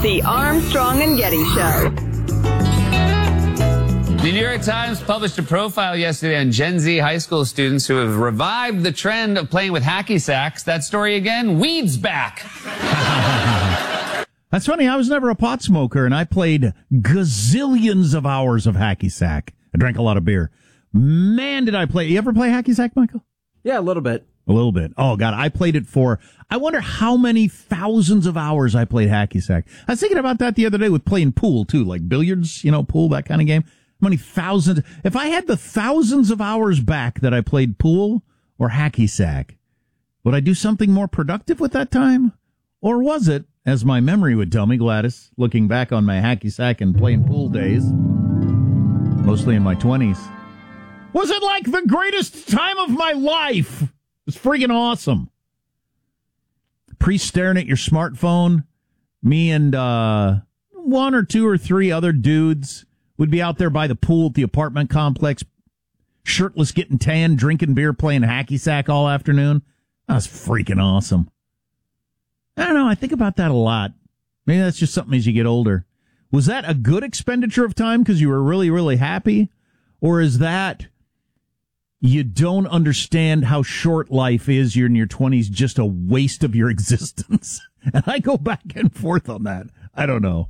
The Armstrong and Getty Show. The New York Times published a profile yesterday on Gen Z high school students who have revived the trend of playing with hacky sacks. That story again, weed's back. That's funny. I was never a pot smoker, and I played gazillions of hours of hacky sack. I drank a lot of beer. Man, did I play. You ever play hacky sack, Michael? Yeah, a little bit. A little bit. Oh, God. I played it for, I wonder how many thousands of hours I played hacky sack. I was thinking about that the other day with playing pool, too, like billiards, pool, that kind of game. How many thousands? If I had the thousands of hours back that I played pool or hacky sack, would I do something more productive with that time? Or was it, as my memory would tell me, Gladys, looking back on my hacky sack and playing pool days, mostly in my 20s, was it like the greatest time of my life? It was friggin' awesome. Pre-staring at your smartphone, me and one or two or three other dudes would be out there by the pool at the apartment complex, shirtless, getting tan, drinking beer, playing hacky sack all afternoon. That was freaking awesome. I don't know. I think about that a lot. Maybe that's just something as you get older. Was that a good expenditure of time because you were really, really happy? Or is that you don't understand how short life is, you're in your 20s, just a waste of your existence? And I go back and forth on that. I don't know.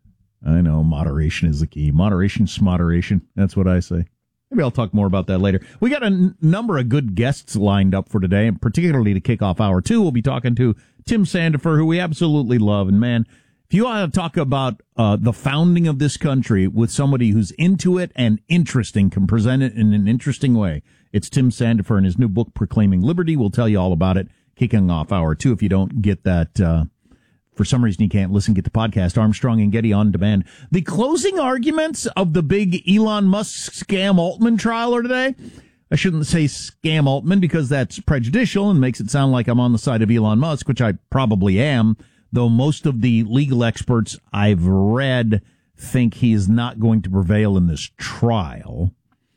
I know moderation is the key. Moderation, smoderation. That's what I say. Maybe I'll talk more about that later. We got a number of good guests lined up for today, and particularly to kick off hour 2, we'll be talking to Tim Sandefur, who we absolutely love. And man, if you want to talk about the founding of this country with somebody who's into it and interesting, can present it in an interesting way, it's Tim Sandefur and his new book, Proclaiming Liberty. We'll tell you all about it kicking off hour 2. If you don't get that, for some reason you can't listen, get the podcast, Armstrong and Getty on demand. The closing arguments of the big Elon Musk scam Altman trial are today. I shouldn't say scam Altman because that's prejudicial and makes it sound like I'm on the side of Elon Musk, which I probably am, though most of the legal experts I've read think he is not going to prevail in this trial.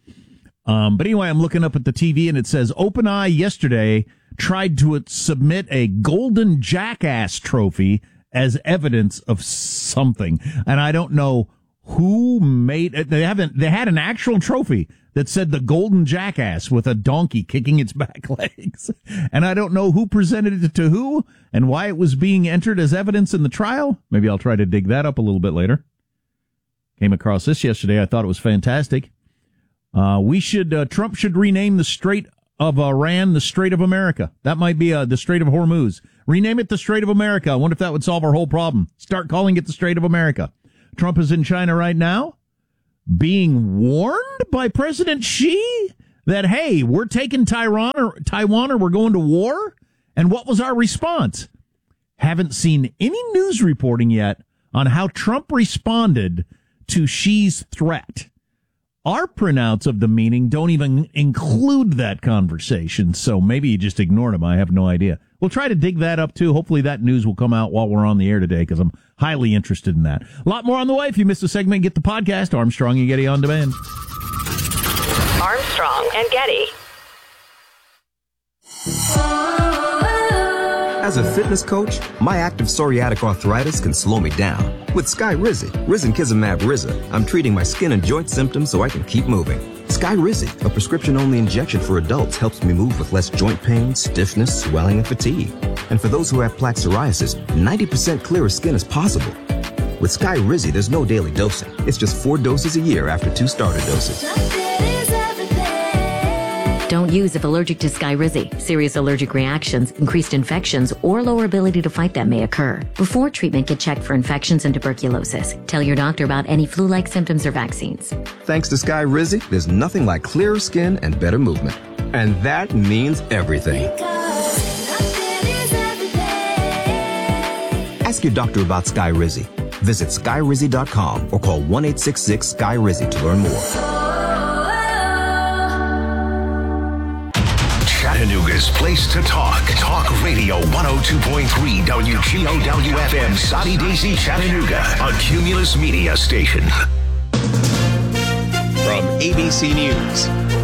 But anyway, I'm looking up at the TV and it says OpenAI yesterday tried to submit a golden jackass trophy as evidence of something. And I don't know who made it. They had an actual trophy that said the golden jackass with a donkey kicking its back legs. And I don't know who presented it to who and why it was being entered as evidence in the trial. Maybe I'll try to dig that up a little bit later. Came across this yesterday. I thought it was fantastic. Trump should rename the Strait of Iran the Strait of America. That might be the Strait of Hormuz. Rename it the Strait of America. I wonder if that would solve our whole problem. Start calling it the Strait of America. Trump is in China right now, being warned by President Xi that, hey, we're taking Taiwan or we're going to war. And what was our response? Haven't seen any news reporting yet on how Trump responded to Xi's threat. Our printouts of the meeting don't even include that conversation, so maybe he just ignored him. I have no idea. We'll try to dig that up, too. Hopefully that news will come out while we're on the air today, because I'm highly interested in that. A lot more on the way. If you missed a segment, get the podcast, Armstrong and Getty on demand. Armstrong and Getty. As a fitness coach, my active psoriatic arthritis can slow me down. With Skyrizi, Risankizumab Riza, I'm treating my skin and joint symptoms so I can keep moving. Skyrizi, a prescription-only injection for adults, helps me move with less joint pain, stiffness, swelling, and fatigue. And for those who have plaque psoriasis, 90% clearer skin is possible. With Skyrizi, there's no daily dosing. It's just 4 doses a year after 2 starter doses. Don't use if allergic to Skyrizi. Serious allergic reactions, increased infections, or lower ability to fight them may occur. Before treatment, get checked for infections and tuberculosis. Tell your doctor about any flu-like symptoms or vaccines. Thanks to Skyrizi, there's nothing like clearer skin and better movement. And that means everything. Ask your doctor about Skyrizi. Visit Skyrizi.com or call 1-866-SKY-RIZI to learn more. Chattanooga's place to talk. Talk Radio 102.3 WGOW-FM, Soddy Daisy, Chattanooga, a Cumulus Media station. From ABC News,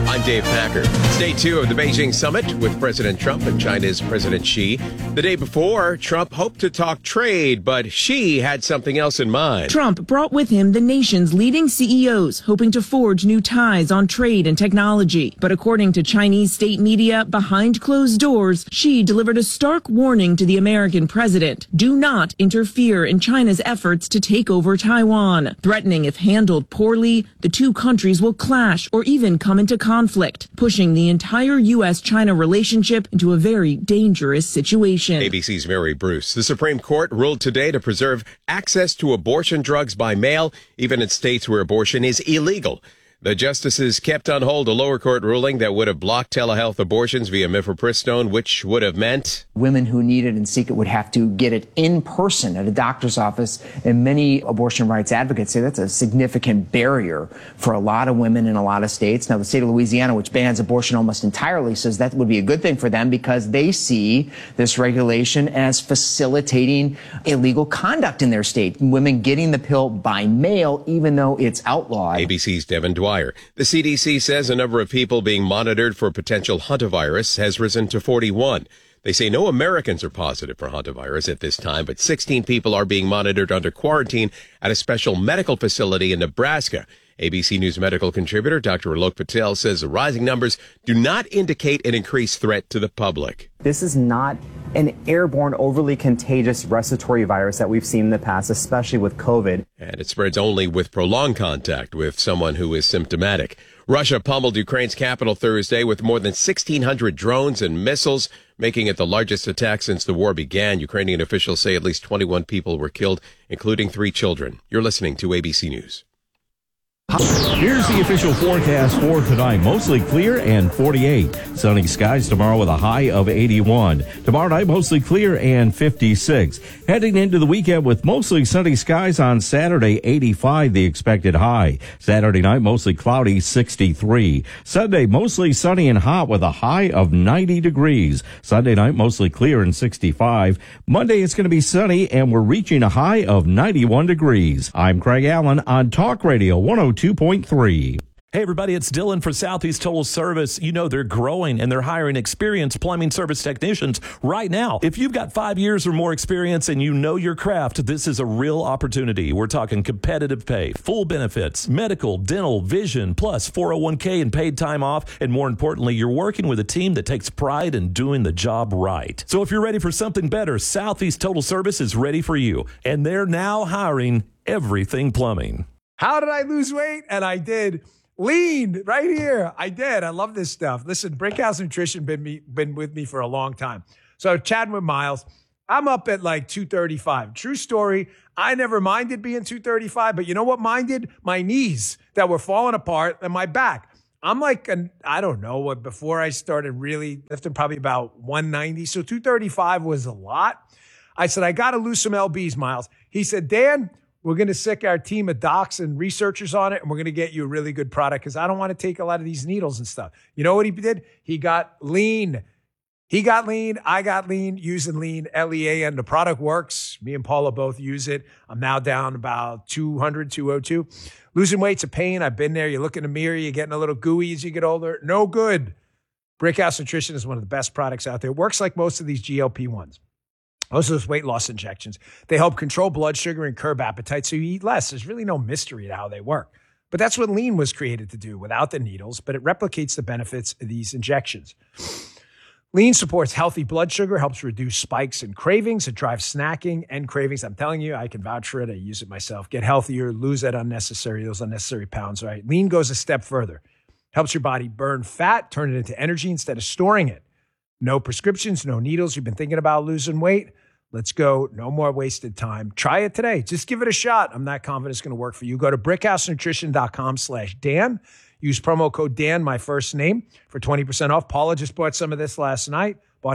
I'm Dave Packer. It's day 2 of the Beijing summit with President Trump and China's President Xi. The day before, Trump hoped to talk trade, but Xi had something else in mind. Trump brought with him the nation's leading CEOs, hoping to forge new ties on trade and technology. But according to Chinese state media, behind closed doors, Xi delivered a stark warning to the American president. Do not interfere in China's efforts to take over Taiwan, threatening if handled poorly, the two countries will clash or even come into conflict, pushing the entire U.S.-China relationship into a very dangerous situation. ABC's Mary Bruce. The Supreme Court ruled today to preserve access to abortion drugs by mail, even in states where abortion is illegal. The justices kept on hold a lower court ruling that would have blocked telehealth abortions via mifepristone, which would have meant women who need it and seek it would have to get it in person at a doctor's office. And many abortion rights advocates say that's a significant barrier for a lot of women in a lot of states. Now, the state of Louisiana, which bans abortion almost entirely, says that would be a good thing for them because they see this regulation as facilitating illegal conduct in their state. Women getting the pill by mail, even though it's outlawed. ABC's Devin Dwyer. The CDC says the number of people being monitored for potential hantavirus has risen to 41. They say no Americans are positive for hantavirus at this time, but 16 people are being monitored under quarantine at a special medical facility in Nebraska. ABC News medical contributor Dr. Alok Patel says the rising numbers do not indicate an increased threat to the public. This is not an airborne, overly contagious respiratory virus that we've seen in the past, especially with COVID. And it spreads only with prolonged contact with someone who is symptomatic. Russia pummeled Ukraine's capital Thursday with more than 1,600 drones and missiles, making it the largest attack since the war began. Ukrainian officials say at least 21 people were killed, including 3 children. You're listening to ABC News. Here's the official forecast for tonight. Mostly clear and 48. Sunny skies tomorrow with a high of 81. Tomorrow night, mostly clear and 56. Heading into the weekend with mostly sunny skies on Saturday, 85 the expected high. Saturday night, mostly cloudy, 63. Sunday, mostly sunny and hot with a high of 90 degrees. Sunday night, mostly clear and 65. Monday, it's going to be sunny and we're reaching a high of 91 degrees. I'm Craig Allen on Talk Radio 102.3. Hey everybody, it's Dylan for Southeast Total Service. You know they're growing and they're hiring experienced plumbing service technicians right now. If you've got 5 years or more experience and you know your craft, this is a real opportunity. We're talking competitive pay, full benefits, medical, dental, vision, plus 401k and paid time off. And more importantly, you're working with a team that takes pride in doing the job right. So if you're ready for something better, Southeast Total Service is ready for you. And they're now hiring everything plumbing. How did I lose weight? And I did. Lean right here. I did. I love this stuff. Listen, Brickhouse Nutrition been with me for a long time. So chatting with Miles, I'm up at like 235. True story. I never minded being 235, but you know what minded? My knees that were falling apart and my back. I'm like, I don't know what, before I started really lifting, probably about 190. So 235 was a lot. I said, I got to lose some LBs, Miles. He said, Dan, we're going to sick our team of docs and researchers on it, and we're going to get you a really good product because I don't want to take a lot of these needles and stuff. You know what he did? He got lean. He got lean. I got lean using lean, L-E-A-N. The product works. Me and Paula both use it. I'm now down about 200, 202. Losing weight's a pain. I've been there. You look in the mirror. You're getting a little gooey as you get older. No good. Brickhouse Nutrition is one of the best products out there. It works like most of these GLP-1s. Most of those weight loss injections, they help control blood sugar and curb appetite so you eat less. There's really no mystery to how they work. But that's what lean was created to do without the needles, but it replicates the benefits of these injections. Lean supports healthy blood sugar, helps reduce spikes and cravings. It drives snacking and cravings. I'm telling you, I can vouch for it. I use it myself. Get healthier, lose those unnecessary pounds, right? Lean goes a step further. Helps your body burn fat, turn it into energy instead of storing it. No prescriptions, no needles. You've been thinking about losing weight? Let's go. No more wasted time. Try it today. Just give it a shot. I'm not confident it's going to work for you. Go to brickhousenutrition.com/Dan. Use promo code Dan, my first name, for 20% off. Paula just bought some of this last night.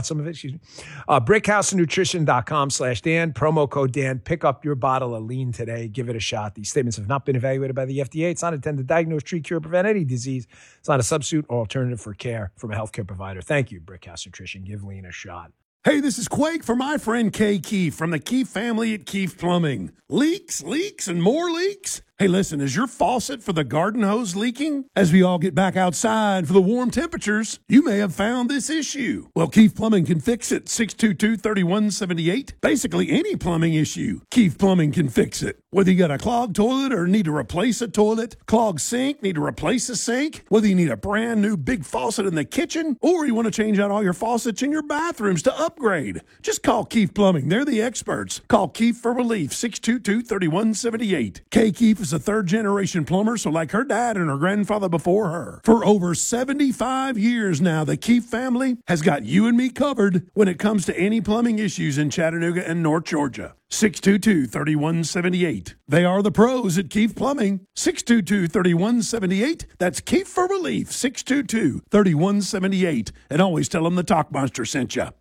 brickhousenutrition.com/Dan. Promo code Dan. Pick up your bottle of lean today. Give it a shot. These statements have not been evaluated by the FDA. It's not intended to diagnose, treat, cure, prevent any disease. It's not a substitute or alternative for care from a healthcare provider. Thank you, Brickhouse Nutrition. Give lean a shot. Hey, this is Quake for my friend Kay Keefe from the Keefe family at Keefe Plumbing. Leaks, and more leaks? Hey, listen, is your faucet for the garden hose leaking? As we all get back outside for the warm temperatures, you may have found this issue. Well, Keefe Plumbing can fix it. 622-3178. Basically, any plumbing issue, Keefe Plumbing can fix it. Whether you got a clogged toilet or need to replace a toilet, clogged sink, need to replace a sink, whether you need a brand new big faucet in the kitchen, or you want to change out all your faucets in your bathrooms to upgrade, just call Keefe Plumbing. They're the experts. Call Keefe for relief. 622-3178. Kay Keefe is a third-generation plumber, so like her dad and her grandfather before her. For over 75 years now, the Keefe family has got you and me covered when it comes to any plumbing issues in Chattanooga and North Georgia. 622-3178. They are the pros at Keefe Plumbing. 622-3178. That's Keefe for relief. 622-3178. And always tell them the Talk Monster sent you.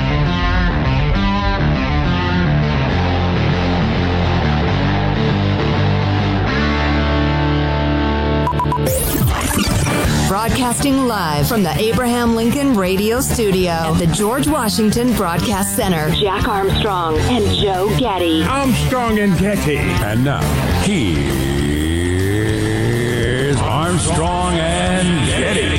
Broadcasting live from the Abraham Lincoln Radio Studio at the George Washington Broadcast Center. Jack Armstrong and Joe Getty. Armstrong and Getty. And now, here's Armstrong and Getty.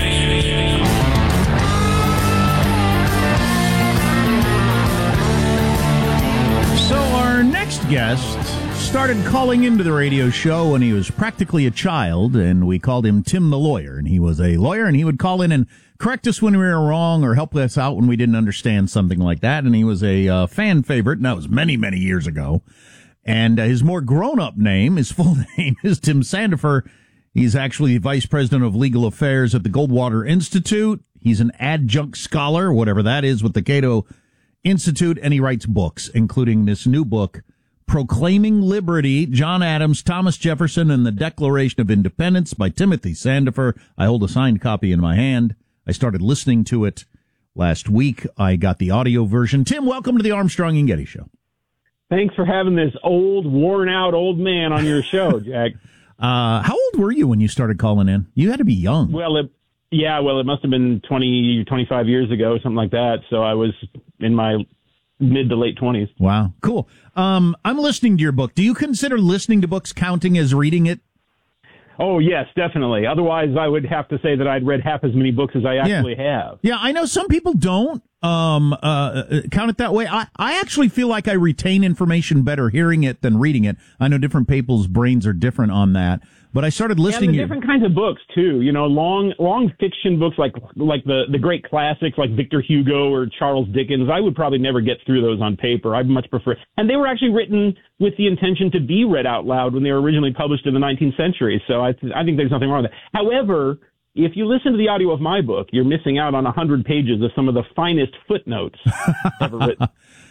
So our next guest started calling into the radio show when he was practically a child, and we called him Tim the Lawyer. And he was a lawyer, and he would call in and correct us when we were wrong or help us out when we didn't understand something like that. And he was a fan favorite, and that was many, many years ago. And his more grown-up name, his full name is Tim Sandefur. He's actually vice president of legal affairs at the Goldwater Institute. He's an adjunct scholar, whatever that is, with the Cato Institute, and he writes books, including this new book, Proclaiming Liberty, John Adams, Thomas Jefferson, and the Declaration of Independence by Timothy Sandefur. I hold a signed copy in my hand. I started listening to it last week. I got the audio version. Tim, welcome to the Armstrong and Getty Show. Thanks for having this old, worn-out old man on your show, Jack. How old were you when you started calling in? You had to be young. Well, it must have been 20, 25 years ago, something like that. So I was in my mid to late 20s. Wow, cool. I'm listening to your book. Do you consider listening to books counting as reading it? Oh, yes, definitely. Otherwise, I would have to say that I'd read half as many books as I actually have. Yeah, I know some people don't count it that way. I actually feel like I retain information better hearing it than reading it. I know different people's brains are different on that. But I started listening. And the different kinds of books too. You know, long fiction books like the great classics like Victor Hugo or Charles Dickens. I would probably never get through those on paper. I'd much prefer. And they were actually written with the intention to be read out loud when they were originally published in the 19th century. So I think there's nothing wrong with that. However, if you listen to the audio of my book, you're missing out on 100 pages of some of the finest footnotes ever written.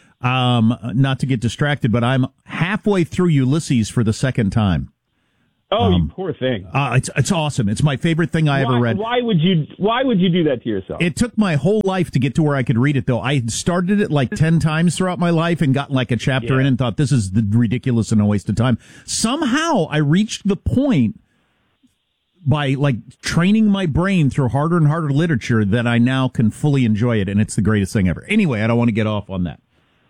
Not to get distracted, but I'm halfway through Ulysses for the second time. Oh, you poor thing! It's awesome. It's my favorite thing I ever read. Why would you do that to yourself? It took my whole life to get to where I could read it, though. I had started it like 10 times throughout my life and gotten like a chapter in and thought, this is ridiculous and a waste of time. Somehow I reached the point by like training my brain through harder and harder literature that I now can fully enjoy it, and it's the greatest thing ever. Anyway, I don't want to get off on that.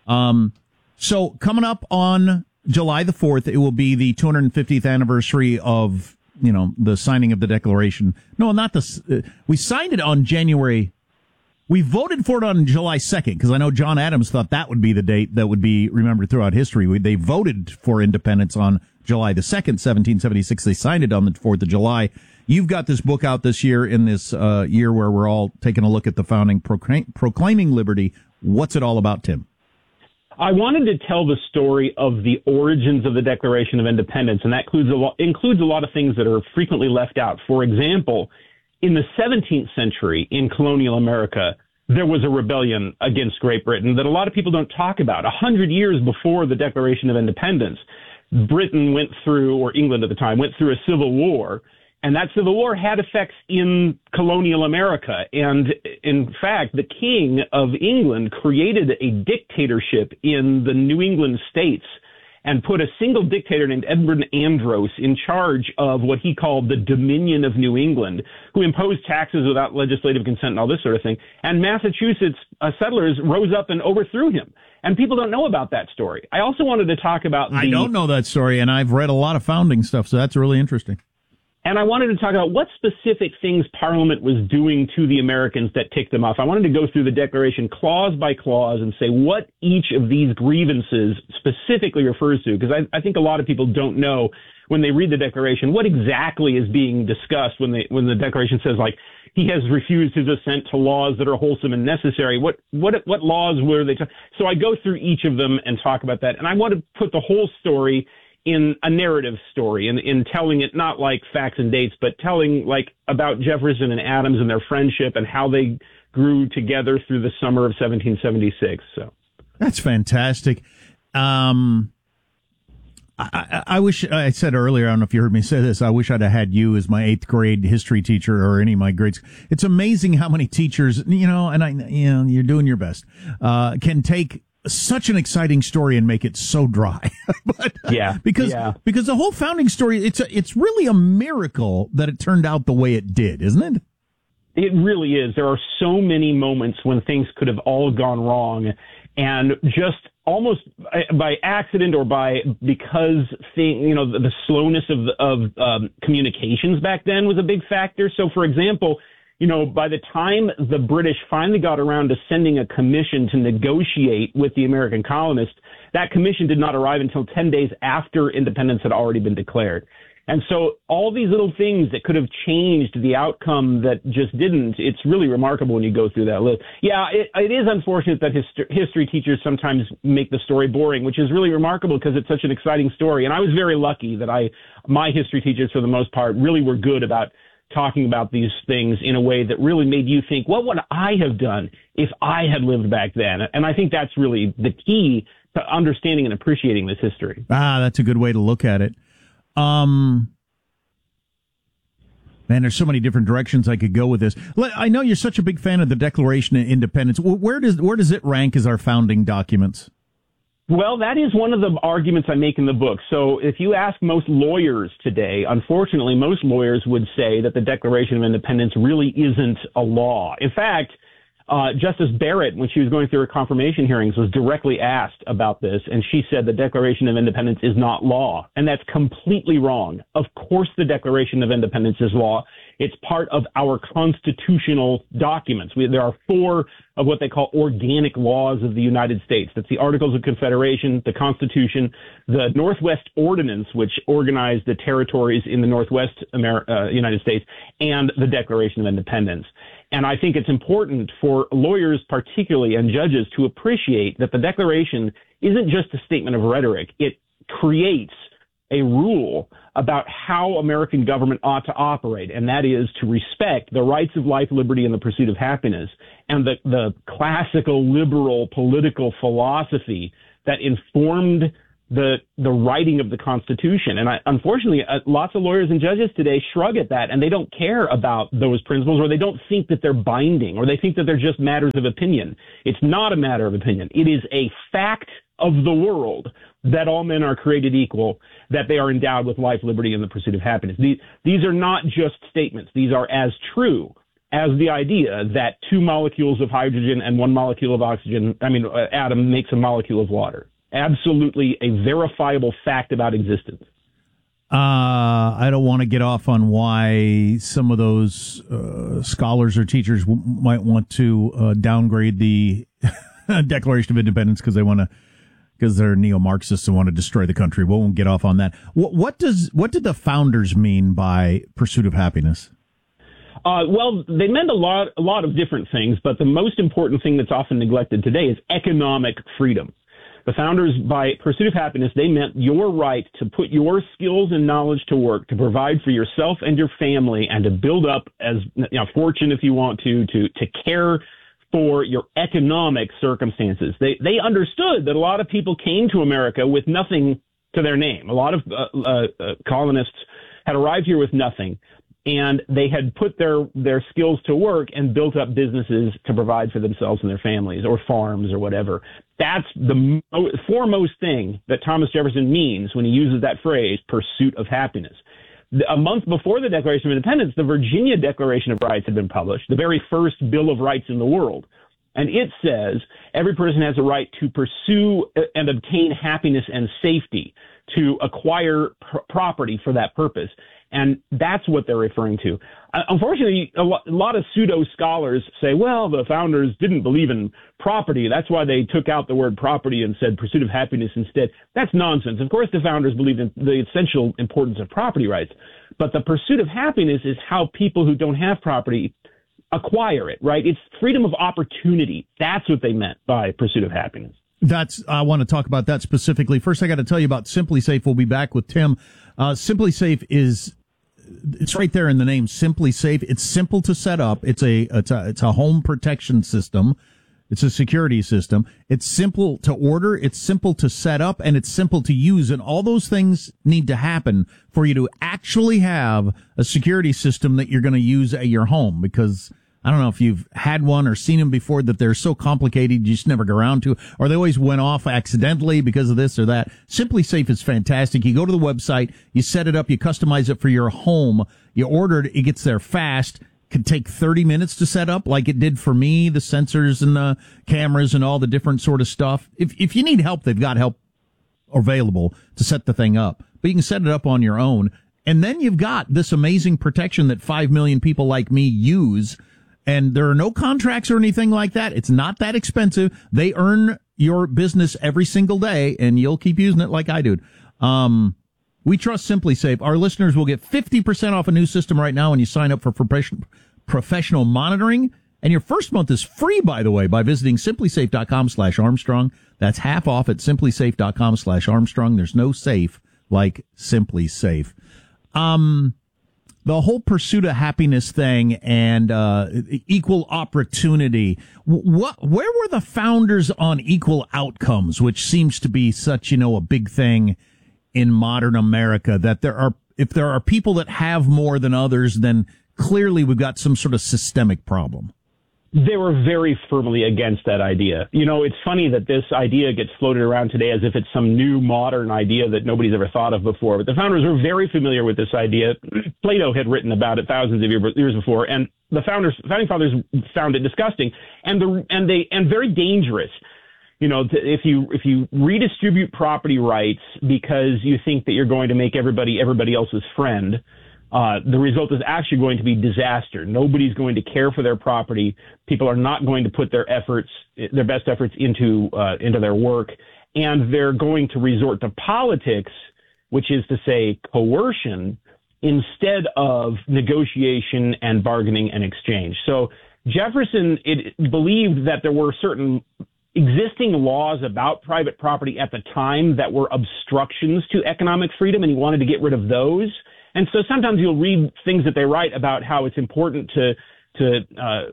So coming up on July the 4th, it will be the 250th anniversary of, the signing of the Declaration. No, not we signed it on January. We voted for it on July 2nd, because I know John Adams thought that would be the date that would be remembered throughout history. They voted for independence on July the 2nd, 1776. They signed it on the 4th of July. You've got this book out this year in this year where we're all taking a look at the founding, Proclaiming Liberty. What's it all about, Tim? I wanted to tell the story of the origins of the Declaration of Independence, and that includes a lot of things that are frequently left out. For example, in the 17th century in colonial America, there was a rebellion against Great Britain that a lot of people don't talk about. 100 years before the Declaration of Independence, Britain went through, or England at the time, went through a civil war. And that civil war had effects in colonial America. And in fact, the King of England created a dictatorship in the New England states. and put a single dictator named Edward Andros in charge of what he called the Dominion of New England, who imposed taxes without legislative consent and all this sort of thing. And Massachusetts settlers rose up and overthrew him. And people don't know about that story. I also wanted to talk about I don't know that story, and I've read a lot of founding stuff, so that's really interesting. And I wanted to talk about what specific things Parliament was doing to the Americans that ticked them off. I wanted to go through the Declaration clause by clause and say what each of these grievances specifically refers to, because I think a lot of people don't know when they read the Declaration what exactly is being discussed when the Declaration says, like, he has refused his assent to laws that are wholesome and necessary. What laws were they? So I go through each of them and talk about that. And I want to put the whole story in a narrative story, in telling it not like facts and dates, but telling like about Jefferson and Adams and their friendship and how they grew together through the summer of 1776. So that's fantastic. I wish I said earlier, I don't know if you heard me say this, I wish I'd have had you as my 8th grade history teacher or any of my grades. It's amazing how many teachers, and you're doing your best, can take such an exciting story and make it so dry. But, because the whole founding story, it's really a miracle that it turned out the way it did, isn't it? It really is. There are so many moments when things could have all gone wrong, and just almost by accident or because the slowness of communications back then was a big factor. So, for example, by the time the British finally got around to sending a commission to negotiate with the American colonists, that commission did not arrive until 10 days after independence had already been declared. And so all these little things that could have changed the outcome that just didn't, it's really remarkable when you go through that list. Yeah, it is unfortunate that history teachers sometimes make the story boring, which is really remarkable because it's such an exciting story. And I was very lucky that my history teachers, for the most part, really were good about talking about these things in a way that really made you think, what would I have done if I had lived back then? And I think that's really the key to understanding and appreciating this history. That's a good way to look at it. Man, there's so many different directions I could go with this. I know you're such a big fan of the Declaration of Independence. Where does it rank as our founding documents? Well, that is one of the arguments I make in the book. So if you ask most lawyers today, unfortunately, most lawyers would say that the Declaration of Independence really isn't a law. In fact, Justice Barrett, when she was going through her confirmation hearings, was directly asked about this, and she said the Declaration of Independence is not law, and that's completely wrong. Of course the Declaration of Independence is law. It's part of our constitutional documents. There are 4 of what they call organic laws of the United States. That's the Articles of Confederation, the Constitution, the Northwest Ordinance, which organized the territories in the Northwest United States, and the Declaration of Independence. And I think it's important for lawyers particularly and judges to appreciate that the Declaration isn't just a statement of rhetoric. It creates a rule about how American government ought to operate, and that is to respect the rights of life, liberty, and the pursuit of happiness, and the classical liberal political philosophy that informed the writing of the Constitution. And unfortunately, lots of lawyers and judges today shrug at that, and they don't care about those principles, or they don't think that they're binding, or they think that they're just matters of opinion. It's not a matter of opinion. It is a fact of the world that all men are created equal, that they are endowed with life, liberty, and the pursuit of happiness. These are not just statements. These are as true as the idea that 2 molecules of hydrogen and 1 molecule of atom makes a molecule of water. Absolutely a verifiable fact about existence. I don't want to get off on why some of those scholars or teachers might want to downgrade the Declaration of Independence because they're neo-Marxists and want to destroy the country. We won't get off on that. What did the founders mean by pursuit of happiness? Well, they meant a lot of different things, but the most important thing that's often neglected today is economic freedom. The founders, by pursuit of happiness, they meant your right to put your skills and knowledge to work, to provide for yourself and your family, and to build up as fortune if you want to care for your economic circumstances. They understood that a lot of people came to America with nothing to their name. A lot of colonists had arrived here with nothing. and they had put their skills to work and built up businesses to provide for themselves and their families, or farms or whatever. That's the foremost thing that Thomas Jefferson means when he uses that phrase, pursuit of happiness. A month before the Declaration of Independence, the Virginia Declaration of Rights had been published, the very first Bill of Rights in the world. And it says every person has a right to pursue and obtain happiness and safety, to acquire property for that purpose. And that's what they're referring to. Unfortunately, a lot of pseudo scholars say, well, the founders didn't believe in property. That's why they took out the word property and said pursuit of happiness instead. That's nonsense. Of course, the founders believed in the essential importance of property rights. But the pursuit of happiness is how people who don't have property acquire it, right? It's freedom of opportunity. That's what they meant by pursuit of happiness. I want to talk about that specifically. First, I got to tell you about Simply Safe. We'll be back with Tim. Simply Safe it's right there in the name, Simply Safe. It's simple to set up. It's a home protection system. It's a security system. It's simple to order. It's simple to set up, and it's simple to use. And all those things need to happen for you to actually have a security system that you're going to use at your home, because I don't know if you've had one or seen them before, that they're so complicated you just never go around to, or they always went off accidentally because of this or that. Simply Safe is fantastic. You go to the website, you set it up, you customize it for your home, you order it, it gets there fast. Could take 30 minutes to set up, like it did for me, the sensors and the cameras and all the different sort of stuff. If you need help, they've got help available to set the thing up, but you can set it up on your own. And then you've got this amazing protection that 5 million people like me use. And there are no contracts or anything like that. It's not that expensive. They earn your business every single day, and you'll keep using it like I do. We trust Simply Safe. Our listeners will get 50% off a new system right now when you sign up for professional monitoring. And your first month is free, by the way, by visiting simplysafe.com/Armstrong. That's half off at simplysafe.com/Armstrong. There's no safe like Simply Safe. The whole pursuit of happiness thing and equal opportunity. Where were the founders on equal outcomes, which seems to be such, a big thing in modern America, that if there are people that have more than others, then clearly we've got some sort of systemic problem. They were very firmly against that idea. It's funny that this idea gets floated around today as if it's some new modern idea that nobody's ever thought of before. But the founders were very familiar with this idea. Plato had written about it thousands of years before, and the founding fathers found it disgusting and very dangerous. If you redistribute property rights because you think that you're going to make everybody else's friend, the result is actually going to be disaster. Nobody's going to care for their property. People are not going to put their best efforts into their work, and they're going to resort to politics, which is to say coercion, instead of negotiation and bargaining and exchange. So Jefferson believed that there were certain existing laws about private property at the time that were obstructions to economic freedom, and he wanted to get rid of those. And so sometimes you'll read things that they write about how it's important to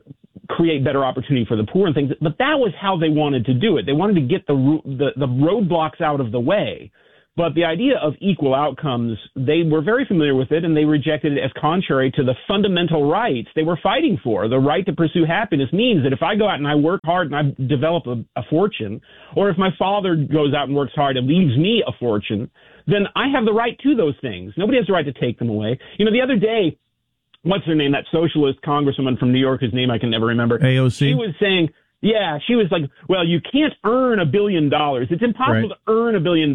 create better opportunity for the poor and things. But that was how they wanted to do it. They wanted to get the roadblocks out of the way. But the idea of equal outcomes, they were very familiar with it, and they rejected it as contrary to the fundamental rights they were fighting for. The right to pursue happiness means that if I go out and I work hard and I develop a fortune, or if my father goes out and works hard and leaves me a fortune, then I have the right to those things. Nobody has the right to take them away. The other day, what's her name? That socialist congresswoman from New York, whose name I can never remember. AOC. She was saying, she was like, well, you can't earn $1 billion. It's impossible to earn $1 billion.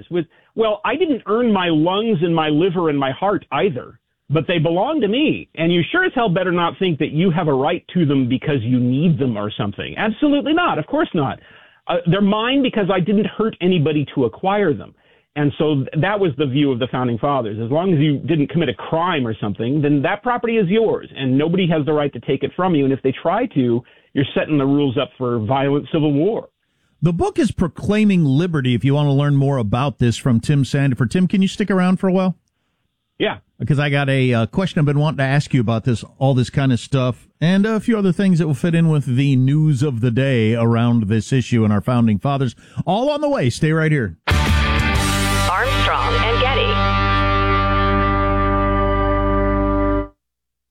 Well, I didn't earn my lungs and my liver and my heart either, but they belong to me. And you sure as hell better not think that you have a right to them because you need them or something. Absolutely not. Of course not. They're mine because I didn't hurt anybody to acquire them. And so that was the view of the founding fathers. As long as you didn't commit a crime or something, then that property is yours, and nobody has the right to take it from you. And if they try to, you're setting the rules up for violent civil war. The book is Proclaiming Liberty, if you want to learn more about this, from Tim Sandefur. Tim, can you stick around for a while? Yeah. Because I got a question I've been wanting to ask you about all this kind of stuff, and a few other things that will fit in with the news of the day around this issue and our founding fathers. All on the way. Stay right here. Armstrong and Getty.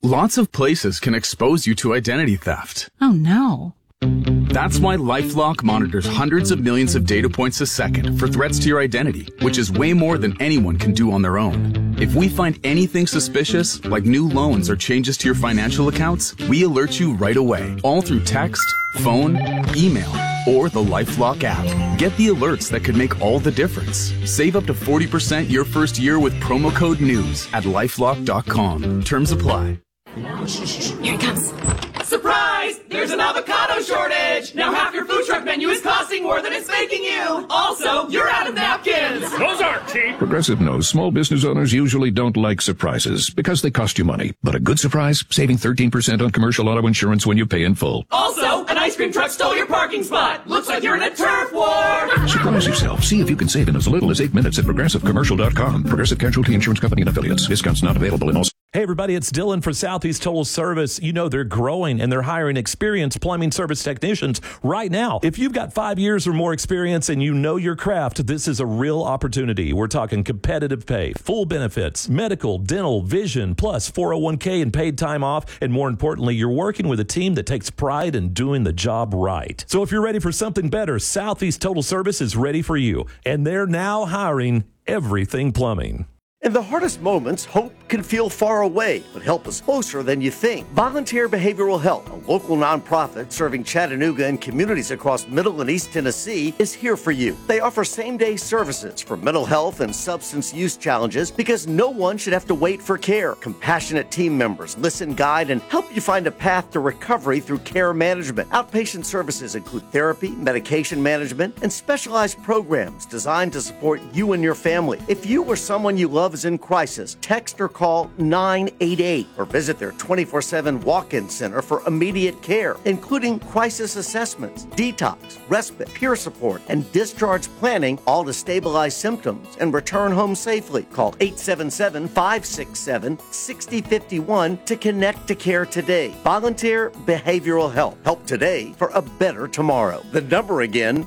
Lots of places can expose you to identity theft. Oh, no. That's why LifeLock monitors hundreds of millions of data points a second for threats to your identity, which is way more than anyone can do on their own. If we find anything suspicious, like new loans or changes to your financial accounts, we alert you right away, all through text, phone, email, or the LifeLock app. Get the alerts that could make all the difference. Save up to 40% your first year with promo code NEWS at LifeLock.com. Terms apply. Here it comes. Surprise! There's an avocado shortage! Now half your food truck menu is costing more than it's making you! Also, you're out of napkins! Those aren't cheap! Progressive knows small business owners usually don't like surprises because they cost you money. But a good surprise, saving 13% on commercial auto insurance when you pay in full. Also, an ice cream truck stole your parking spot! Looks like you're in a turf war! Surprise yourself. See if you can save in as little as 8 minutes at ProgressiveCommercial.com. Progressive Casualty Insurance Company and Affiliates. Discounts not available in all... Hey, everybody, it's Dylan for Southeast Total Service. You know they're growing and they're hiring experienced plumbing service technicians right now. If you've got 5 years or more experience and you know your craft, this is a real opportunity. We're talking competitive pay, full benefits, medical, dental, vision, plus 401k and paid time off. And more importantly, you're working with a team that takes pride in doing the job right. So if you're ready for something better, Southeast Total Service is ready for you. And they're now hiring everything plumbing. In the hardest moments, hope can feel far away, but help is closer than you think. Volunteer Behavioral Health, a local nonprofit serving Chattanooga and communities across Middle and East Tennessee, is here for you. They offer same-day services for mental health and substance use challenges because no one should have to wait for care. Compassionate team members listen, guide, and help you find a path to recovery through care management. Outpatient services include therapy, medication management, and specialized programs designed to support you and your family. If you or someone you love is in crisis, text or call 988 or visit their 24/7 walk-in center for immediate care, including crisis assessments, detox, respite, peer support, and discharge planning, all to stabilize symptoms and return home safely. Call 877-567-6051 to connect to care today. Volunteer Behavioral Health. Help today for a better tomorrow. The number again,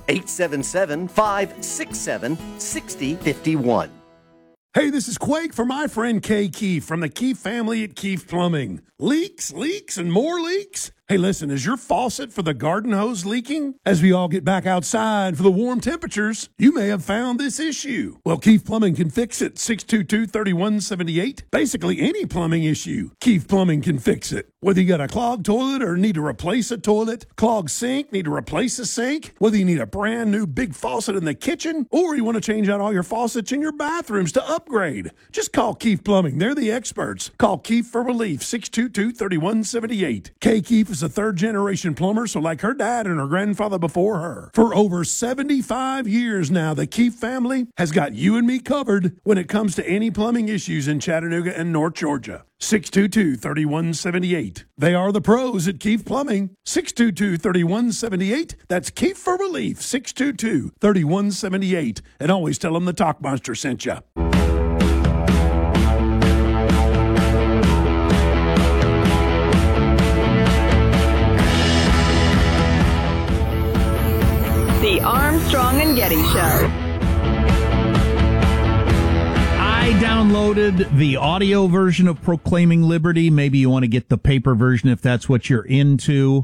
877-567-6051. Hey, this is Quake for my friend Kay Keefe from the Keefe family at Keefe Plumbing. Leaks, and more leaks? Hey, listen, is your faucet for the garden hose leaking? As we all get back outside for the warm temperatures, you may have found this issue. Well, Keefe Plumbing can fix it. 622-3178. Basically any plumbing issue, Keefe Plumbing can fix it. Whether you got a clogged toilet or need to replace a toilet, clogged sink, need to replace a sink, whether you need a brand new big faucet in the kitchen, or you want to change out all your faucets in your bathrooms to upgrade, just call Keefe Plumbing. They're the experts. Call Keefe for relief. 622-3178. Kay Keefe is a third-generation plumber, so like her dad and her grandfather before her. For over 75 years now, the Keefe family has got you and me covered when it comes to any plumbing issues in Chattanooga and North Georgia. 622-3178. They are the pros at Keefe Plumbing. 622-3178. That's Keefe for relief. 622-3178. And always tell them the Talk Monster sent you. The Armstrong and Getty Show. I downloaded the audio version of Proclaiming Liberty. Maybe you want to get the paper version if that's what you're into.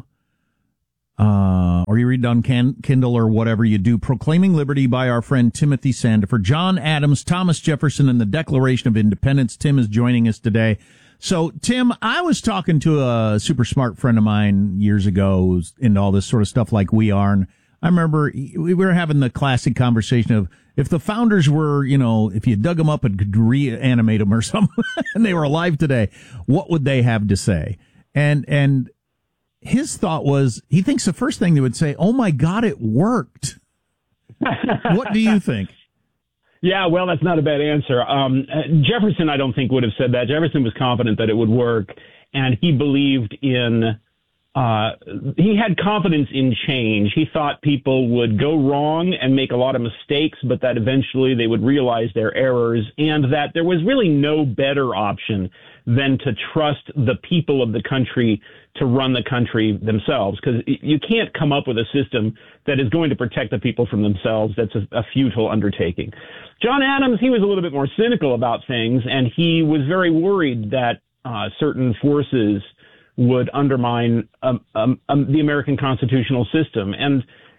Or you read it on Kindle or whatever you do. Proclaiming Liberty by our friend Timothy Sandifer. John Adams, Thomas Jefferson, and the Declaration of Independence. Tim is joining us today. So, Tim, I was talking to a super smart friend of mine years ago who's into all this sort of stuff like we are, and I remember we were having the classic conversation of if the founders were, if you dug them up and could reanimate them or something and they were alive today, what would they have to say? And his thought was, he thinks the first thing they would say, oh my God, it worked. What do you think? Yeah, well, that's not a bad answer. Jefferson, I don't think would have said that. Jefferson was confident that it would work, and he believed in he had confidence in change. He thought people would go wrong and make a lot of mistakes, but that eventually they would realize their errors, and that there was really no better option than to trust the people of the country to run the country themselves, because you can't come up with a system that is going to protect the people from themselves. That's a futile undertaking. John Adams, he was a little bit more cynical about things, and he was very worried that certain forces would undermine the American constitutional system. And,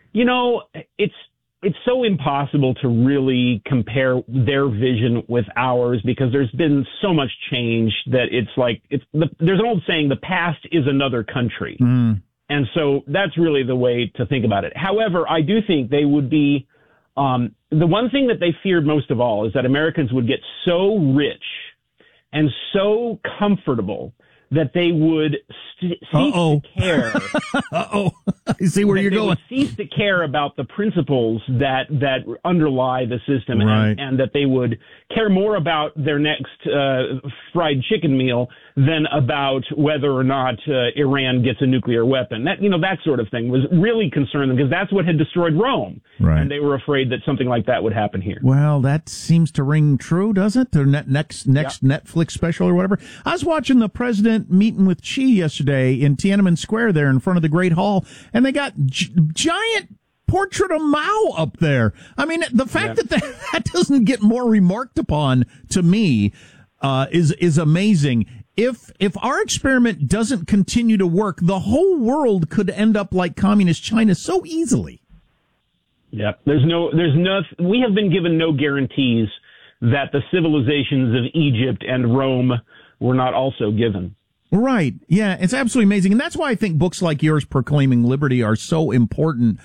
it's so impossible to really compare their vision with ours because there's been so much change that there's an old saying, the past is another country. And so that's really the way to think about it. However, I do think they would be, the one thing that they feared most of all is that Americans would get so rich and so comfortable that they would cease to care. I see where you're going. Cease to care about the principles that underlie the system, right. and that they would care more about their next fried chicken meal than about whether or not Iran gets a nuclear weapon. That sort of thing was really concerned them because that's what had destroyed Rome, right. And they were afraid that something like that would happen here. Well, that seems to ring true, doesn't it? Their next Netflix special or whatever. I was watching the president meeting with Xi yesterday in Tiananmen Square there in front of the Great Hall, and they got giant portrait of Mao up there. I mean, the fact that doesn't get more remarked upon to me is amazing. If our experiment doesn't continue to work, the whole world could end up like communist China so easily. Yeah, there's no. We have been given no guarantees that the civilizations of Egypt and Rome were not also given. Right. Yeah, it's absolutely amazing. And that's why I think books like yours proclaiming liberty are so important.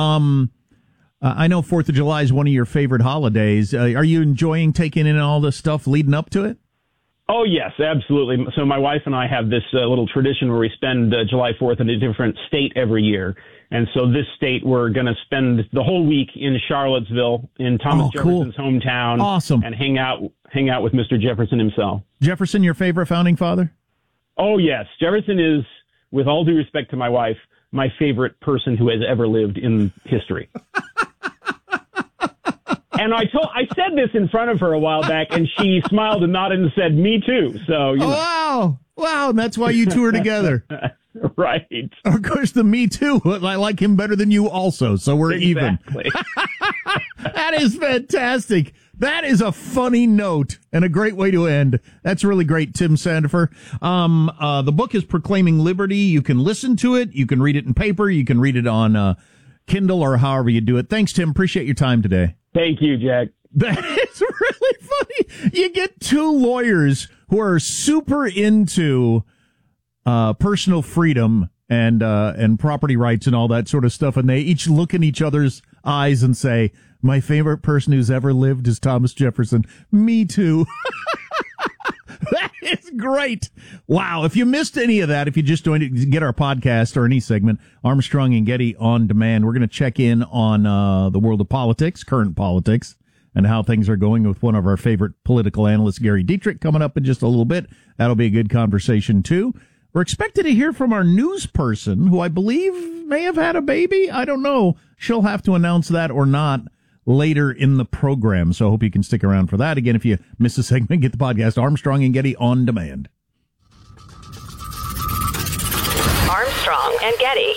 I know 4th of July is one of your favorite holidays. Are you enjoying taking in all the stuff leading up to it? Oh, yes, absolutely. So my wife and I have this little tradition where we spend July 4th in a different state every year. And so this state, we're going to spend the whole week in Charlottesville, in Thomas Jefferson's hometown. Awesome. And hang out with Mr. Jefferson himself. Jefferson, your favorite founding father? Oh, yes. Jefferson is, with all due respect to my wife, my favorite person who has ever lived in history. And I said this in front of her a while back, and she smiled and nodded and said, "Me too." So, Wow, and that's why you two are together. Right. Of course, the Me Too. I like him better than you also, so we're even. That is fantastic. That is a funny note and a great way to end. That's really great, Tim Sandefur. The book is Proclaiming Liberty. You can listen to it. You can read it in paper. You can read it on Kindle or however you do it. Thanks, Tim. Appreciate your time today. Thank you, Jack. That is really funny. You get two lawyers who are super into personal freedom and property rights and all that sort of stuff, and they each look in each other's eyes and say, "My favorite person who's ever lived is Thomas Jefferson." Me too. That is great. Wow. If you missed any of that, if you just joined it, get our podcast or any segment, Armstrong and Getty On Demand. We're going to check in on the world of politics, current politics, and how things are going with one of our favorite political analysts, Gary Dietrich, coming up in just a little bit. That'll be a good conversation, too. We're expected to hear from our news person, who I believe may have had a baby. I don't know. She'll have to announce that or not later in the program. So I hope you can stick around for that. Again, if you miss a segment, get the podcast Armstrong and Getty On Demand. Armstrong and Getty.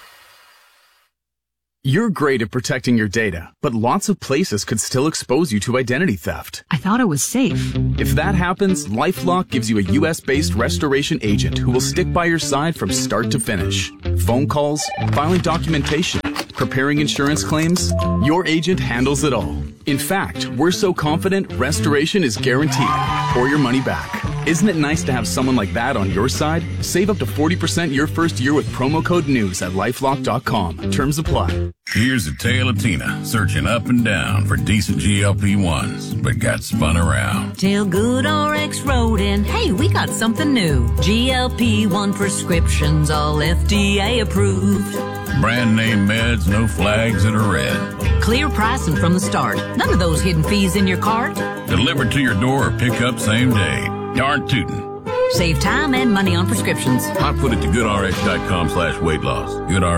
You're great at protecting your data, but lots of places could still expose you to identity theft. I thought it was safe. If that happens, LifeLock gives you a U.S.-based restoration agent who will stick by your side from start to finish. Phone calls, filing documentation, preparing insurance claims, your agent handles it all. In fact, we're so confident restoration is guaranteed or your money back. Isn't it nice to have someone like that on your side? Save up to 40% your first year with promo code NEWS at LifeLock.com. Terms apply. Here's the tale of Tina, searching up and down for decent GLP-1s, but got spun around. Till Good RX wrote in, hey, we got something new. GLP-1 prescriptions, all FDA approved. Brand name meds, no flags that are red. Clear pricing from the start. None of those hidden fees in your cart. Delivered to your door or pick up same day. Darn tootin'. Save time and money on prescriptions. I put it to GoodRx.com/weight loss. GoodRx.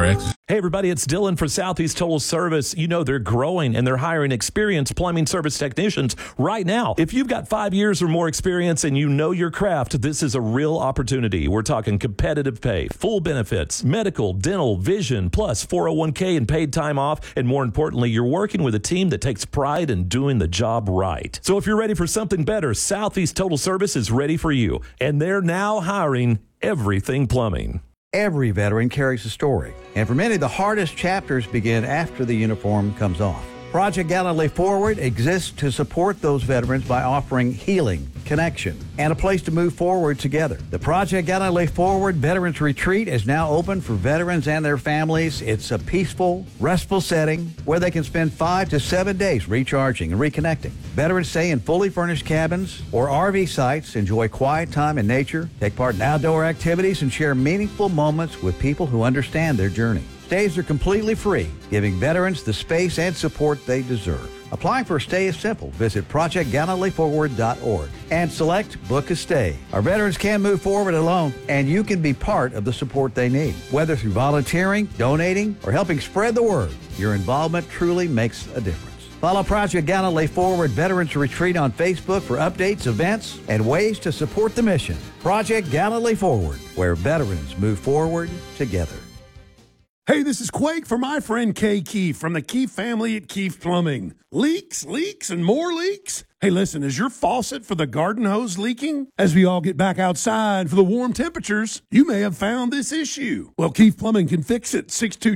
Hey, everybody, it's Dylan for Southeast Total Service. You know, they're growing and they're hiring experienced plumbing service technicians right now. If you've got 5 years or more experience and you know your craft, this is a real opportunity. We're talking competitive pay, full benefits, medical, dental, vision, plus 401k and paid time off. And more importantly, you're working with a team that takes pride in doing the job right. So if you're ready for something better, Southeast Total Service is ready for you. And they're now hiring everything plumbing. Every veteran carries a story, and for many, the hardest chapters begin after the uniform comes off. Project Gallantly Forward exists to support those veterans by offering healing, connection, and a place to move forward together. The Project Gallantly Forward Veterans Retreat is now open for veterans and their families. It's a peaceful, restful setting where they can spend 5 to 7 days recharging and reconnecting. Veterans stay in fully furnished cabins or RV sites, enjoy quiet time in nature, take part in outdoor activities, and share meaningful moments with people who understand their journey. Stays are completely free, giving veterans the space and support they deserve. Applying for a stay is simple. Visit ProjectGallantlyForward.org and select Book a Stay. Our veterans can move forward alone, and you can be part of the support they need. Whether through volunteering, donating, or helping spread the word, your involvement truly makes a difference. Follow Project Gallantly Forward Veterans Retreat on Facebook for updates, events, and ways to support the mission. Project Gallantly Forward, where veterans move forward together. Hey, this is Quake for my friend Kay Keefe from the Keefe family at Keefe Plumbing. Leaks, and more leaks? Hey, listen, is your faucet for the garden hose leaking? As we all get back outside for the warm temperatures, you may have found this issue. Well, Keefe Plumbing can fix it.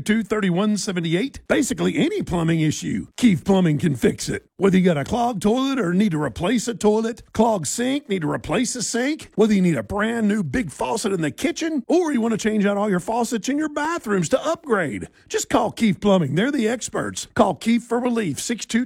622-3178. Basically any plumbing issue, Keefe Plumbing can fix it. Whether you got a clogged toilet or need to replace a toilet, clogged sink, need to replace a sink, whether you need a brand new big faucet in the kitchen, or you want to change out all your faucets in your bathrooms to upgrade, just call Keefe Plumbing. They're the experts. Call Keefe for relief.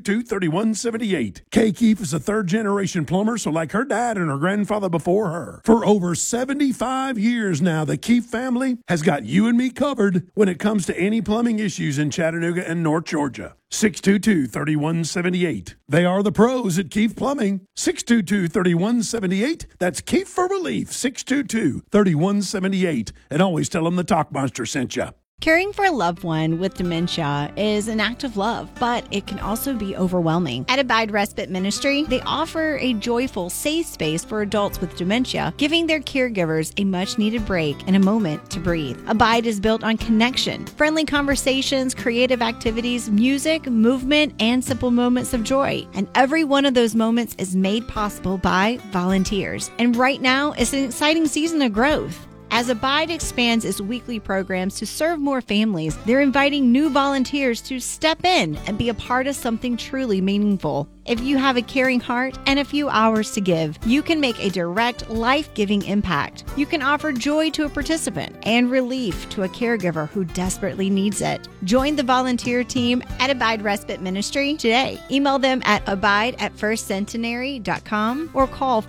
622-3178. Kay Keefe is a third-generation plumber, so like her dad and her grandfather before her. For over 75 years now, the Keefe family has got you and me covered when it comes to any plumbing issues in Chattanooga and North Georgia. 622-3178. They are the pros at Keefe Plumbing. 622-3178. That's Keefe for relief. 622-3178. And always tell them the Talk Monster sent you. Caring for a loved one with dementia is an act of love, but it can also be overwhelming. At Abide Respite Ministry, they offer a joyful, safe space for adults with dementia, giving their caregivers a much-needed break and a moment to breathe. Abide is built on connection, friendly conversations, creative activities, music, movement, and simple moments of joy. And every one of those moments is made possible by volunteers. And right now, it's an exciting season of growth. As Abide expands its weekly programs to serve more families, they're inviting new volunteers to step in and be a part of something truly meaningful. If you have a caring heart and a few hours to give, you can make a direct, life-giving impact. You can offer joy to a participant and relief to a caregiver who desperately needs it. Join the volunteer team at Abide Respite Ministry today. Email them at abide@firstcentenary.com or call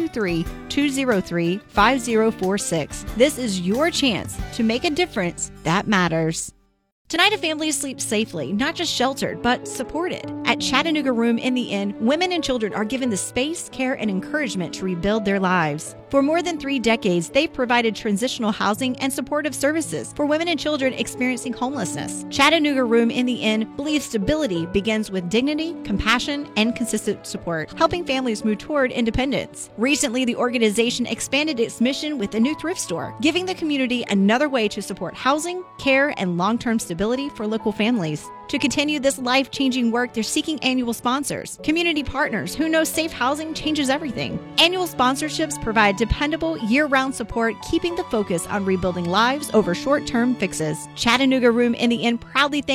423-203-5046. This is your chance to make a difference that matters. Tonight, a family sleeps safely, not just sheltered, but supported. At Chattanooga Room in the Inn, women and children are given the space, care, and encouragement to rebuild their lives. For more than 3 decades, they've provided transitional housing and supportive services for women and children experiencing homelessness. Chattanooga Room in the Inn believes stability begins with dignity, compassion, and consistent support, helping families move toward independence. Recently, the organization expanded its mission with a new thrift store, giving the community another way to support housing, care, and long-term stability for local families. To continue this life-changing work, they're seeking annual sponsors, community partners who know safe housing changes everything. Annual sponsorships provide dependable, year-round support, keeping the focus on rebuilding lives over short-term fixes. Chattanooga Room in the Inn proudly thanks